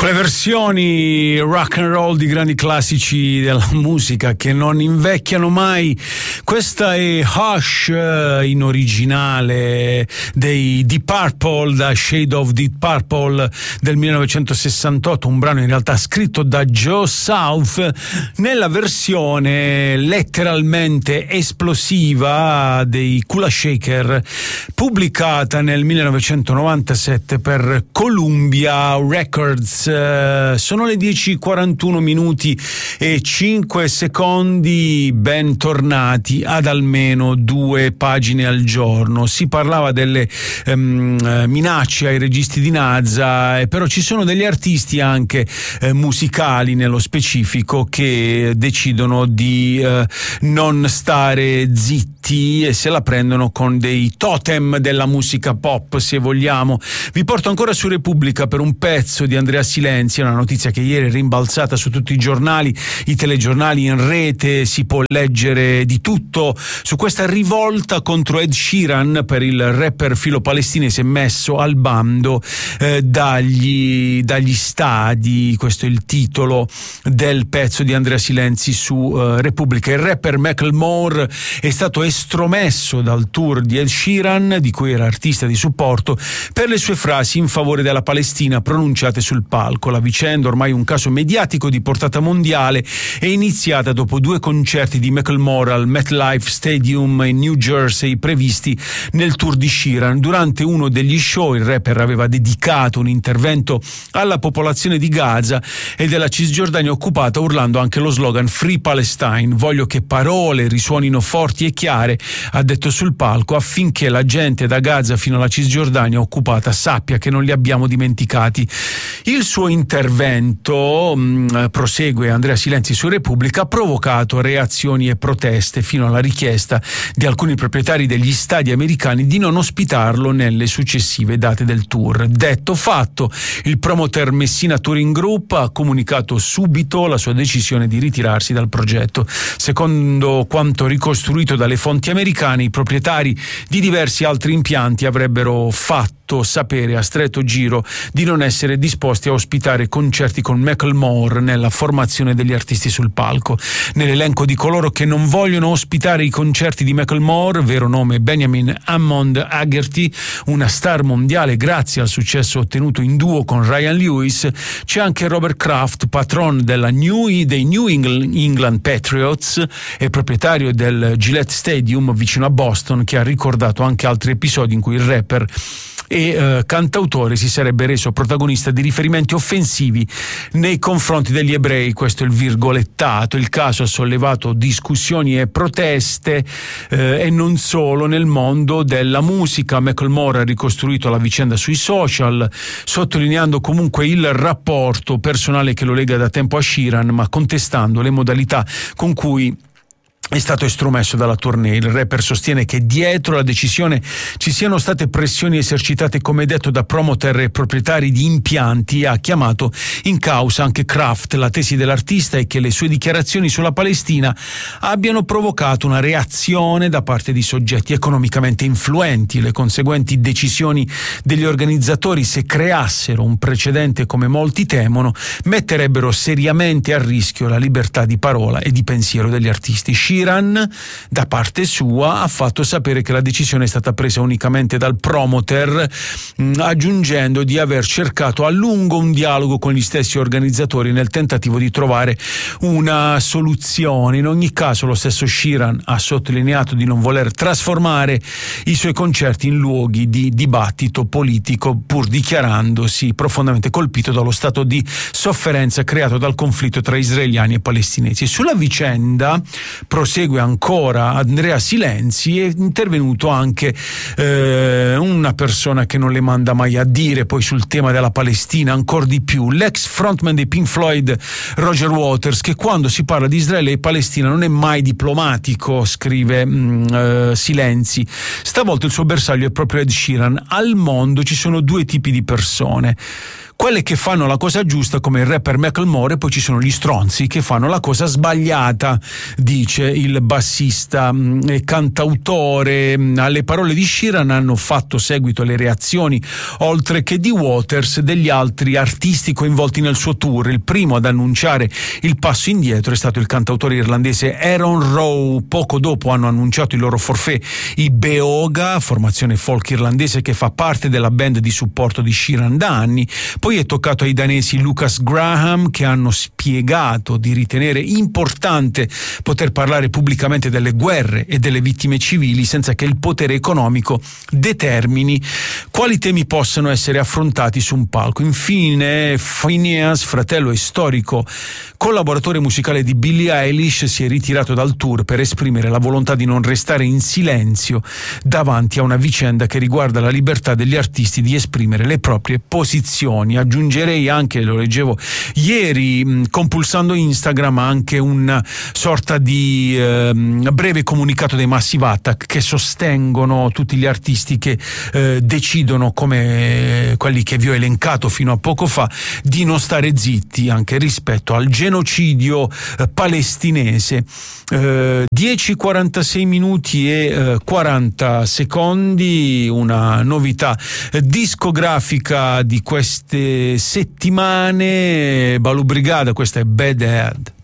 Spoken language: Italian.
Quelle versioni rock and roll di grandi classici della musica che non invecchiano mai. Questa è Hush in originale dei Deep Purple, da Shade of Deep Purple del 1968, un brano in realtà scritto da Joe South nella versione letteralmente esplosiva dei Kula Shaker, pubblicata nel 1997 per Columbia Records. Sono le 10:41 minuti e 5 secondi, bentornati ad almeno 2 pagine al giorno. Si parlava delle minacce ai registi di Nazza, però ci sono degli artisti anche musicali nello specifico che decidono di non stare zitti e se la prendono con dei totem della musica pop, se vogliamo. Vi porto ancora su Repubblica per un pezzo di Andrea Silenzi, una notizia che ieri è rimbalzata su tutti i giornali, i telegiornali, in rete, si può leggere di tutto su questa rivolta contro Ed Sheeran per il rapper filo-palestinese messo al bando dagli stadi. Questo è il titolo del pezzo di Andrea Silenzi su Repubblica. Il rapper Macklemore è stato estromesso dal tour di Ed Sheeran, di cui era artista di supporto, per le sue frasi in favore della Palestina pronunciate sul palco. La vicenda, ormai un caso mediatico di portata mondiale, è iniziata dopo 2 concerti di Macklemore al MetLife Stadium in New Jersey previsti nel tour di Sheeran. Durante uno degli show il rapper aveva dedicato un intervento alla popolazione di Gaza e della Cisgiordania occupata, urlando anche lo slogan Free Palestine. Voglio che parole risuonino forti e chiare, ha detto sul palco, affinché la gente da Gaza fino alla Cisgiordania occupata sappia che non li abbiamo dimenticati. Il suo intervento, prosegue Andrea Silenzi su Repubblica, ha provocato reazioni e proteste fino alla richiesta di alcuni proprietari degli stadi americani di non ospitarlo nelle successive date del tour. Detto fatto, il promoter Messina Touring Group ha comunicato subito la sua decisione di ritirarsi dal progetto. Secondo quanto ricostruito dalle fonti americane, i proprietari di diversi altri impianti avrebbero fatto sapere a stretto giro di non essere disposti a ospitare concerti con Macklemore nella formazione degli artisti sul palco. Nell'elenco di coloro che non vogliono ospitare i concerti di Macklemore, vero nome Benjamin Hammond Haggerty, una star mondiale grazie al successo ottenuto in duo con Ryan Lewis, c'è anche Robert Kraft, patron dei New England Patriots e proprietario del Gillette Stadium vicino a Boston, che ha ricordato anche altri episodi in cui il rapper e cantautore si sarebbe reso protagonista di riferimenti offensivi nei confronti degli ebrei. Questo è il virgolettato. Il caso ha sollevato discussioni e proteste e non solo nel mondo della musica. Macklemore ha ricostruito la vicenda sui social, sottolineando comunque il rapporto personale che lo lega da tempo a Sheeran, ma contestando le modalità con cui è stato estromesso dalla tournée. Il rapper sostiene che dietro la decisione ci siano state pressioni esercitate, come detto, da promoter e proprietari di impianti, e ha chiamato in causa anche Kraft. La tesi dell'artista è che le sue dichiarazioni sulla Palestina abbiano provocato una reazione da parte di soggetti economicamente influenti. Le conseguenti decisioni degli organizzatori, se creassero un precedente come molti temono, metterebbero seriamente a rischio la libertà di parola e di pensiero degli artisti. Sheeran, da parte sua, ha fatto sapere che la decisione è stata presa unicamente dal promoter, aggiungendo di aver cercato a lungo un dialogo con gli stessi organizzatori nel tentativo di trovare una soluzione. In ogni caso, lo stesso Sheeran ha sottolineato di non voler trasformare i suoi concerti in luoghi di dibattito politico, pur dichiarandosi profondamente colpito dallo stato di sofferenza creato dal conflitto tra israeliani e palestinesi. Sulla vicenda prosegue ancora Andrea Silenzi, è intervenuto anche una persona che non le manda mai a dire poi sul tema della Palestina, ancora di più, l'ex frontman dei Pink Floyd Roger Waters, che quando si parla di Israele e Palestina non è mai diplomatico, scrive Silenzi. Stavolta il suo bersaglio è proprio Ed Sheeran. Al mondo ci sono 2 tipi di persone: quelle che fanno la cosa giusta come il rapper Macklemore, e poi ci sono gli stronzi che fanno la cosa sbagliata, dice il bassista e cantautore. Alle parole di Sheeran hanno fatto seguito le reazioni, oltre che di Waters, degli altri artisti coinvolti nel suo tour. Il primo ad annunciare il passo indietro è stato il cantautore irlandese Aaron Rowe. Poco dopo hanno annunciato il loro forfait i Beoga, formazione folk irlandese che fa parte della band di supporto di Sheeran da anni. Poi è toccato ai danesi Lucas Graham, che hanno spiegato di ritenere importante poter parlare pubblicamente delle guerre e delle vittime civili senza che il potere economico determini quali temi possano essere affrontati su un palco. Infine Phineas, fratello e storico collaboratore musicale di Billie Eilish, si è ritirato dal tour per esprimere la volontà di non restare in silenzio davanti a una vicenda che riguarda la libertà degli artisti di esprimere le proprie posizioni. Aggiungerei anche, lo leggevo ieri compulsando Instagram, anche una sorta di breve comunicato dei Massive Attack, che sostengono tutti gli artisti che decidono, come quelli che vi ho elencato fino a poco fa, di non stare zitti anche rispetto al genocidio palestinese. 10:46 minuti e 40 secondi, una novità discografica di queste settimane. Balu Brigada, questa è Bad Head.